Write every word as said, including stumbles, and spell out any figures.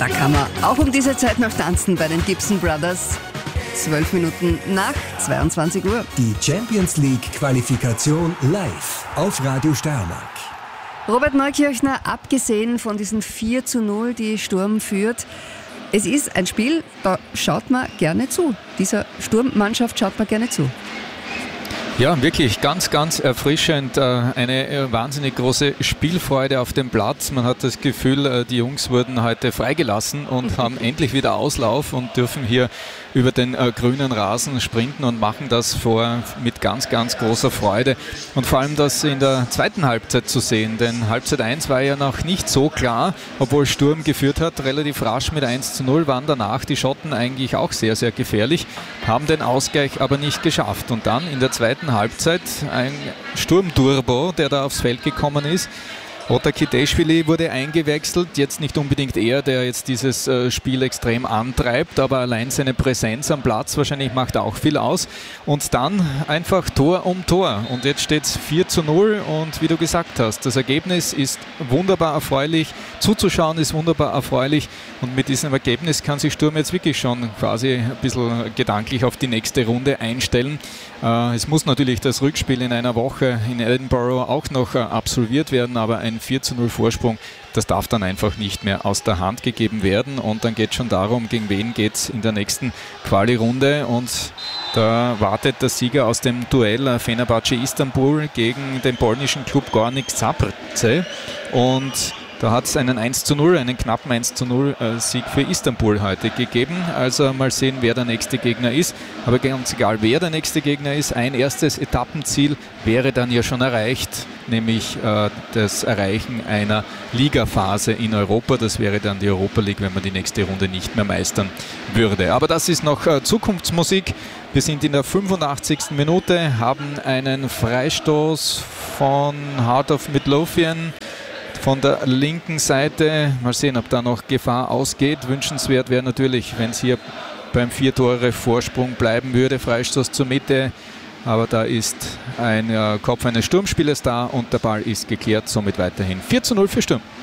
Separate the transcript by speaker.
Speaker 1: Da kann man auch um diese Zeit noch tanzen bei den Gibson Brothers. Zwölf Minuten nach zweiundzwanzig Uhr.
Speaker 2: Die Champions League Qualifikation live auf Radio Steiermark.
Speaker 1: Robert Neukirchner, abgesehen von diesen vier zu null, die Sturm führt, es ist ein Spiel, da schaut man gerne zu. Dieser Sturmmannschaft schaut man gerne zu.
Speaker 3: Ja, wirklich ganz, ganz erfrischend. Eine wahnsinnig große Spielfreude auf dem Platz. Man hat das Gefühl, die Jungs wurden heute freigelassen und haben endlich wieder Auslauf und dürfen hier über den grünen Rasen sprinten und machen das vor mit ganz, ganz großer Freude. Und vor allem das in der zweiten Halbzeit zu sehen, denn Halbzeit eins war ja noch nicht so klar, obwohl Sturm geführt hat, relativ rasch mit eins zu null, waren danach die Schotten eigentlich auch sehr, sehr gefährlich, haben den Ausgleich aber nicht geschafft. Und dann in der zweiten Halbzeit ein Sturmturbo, der da aufs Feld gekommen ist. Otar Kiteschwili wurde eingewechselt, jetzt nicht unbedingt er, der jetzt dieses äh, Spiel extrem antreibt, aber allein seine Präsenz am Platz wahrscheinlich macht auch viel aus. Und dann einfach Tor um Tor. Und jetzt steht es vier zu null und wie du gesagt hast, das Ergebnis ist wunderbar erfreulich, zuzuschauen ist wunderbar erfreulich und mit diesem Ergebnis kann sich Sturm jetzt wirklich schon quasi ein bisschen gedanklich auf die nächste Runde einstellen. Äh, es muss natürlich das Rückspiel in einer Woche in Edinburgh auch noch äh, absolviert werden, aber ein vier zu null Vorsprung, das darf dann einfach nicht mehr aus der Hand gegeben werden und dann geht es schon darum, gegen wen geht es in der nächsten Quali-Runde und da wartet der Sieger aus dem Duell Fenerbahce Istanbul gegen den polnischen Klub Górnik Zabrze und da hat es einen eins zu null, einen knappen eins zu null äh, Sieg für Istanbul heute gegeben. Also mal sehen, wer der nächste Gegner ist. Aber ganz egal, wer der nächste Gegner ist, ein erstes Etappenziel wäre dann ja schon erreicht, nämlich äh, das Erreichen einer Ligaphase in Europa. Das wäre dann die Europa League, wenn man die nächste Runde nicht mehr meistern würde. Aber das ist noch äh, Zukunftsmusik. Wir sind in der fünfundachtzigsten Minute, haben einen Freistoß von Heart of Midlothian von der linken Seite. Mal sehen, ob da noch Gefahr ausgeht. Wünschenswert wäre natürlich, wenn es hier beim vier Tore Vorsprung bleiben würde. Freistoß zur Mitte. Aber da ist ein äh, Kopf eines Sturmspielers da und der Ball ist geklärt. Somit weiterhin vier zu null für Sturm.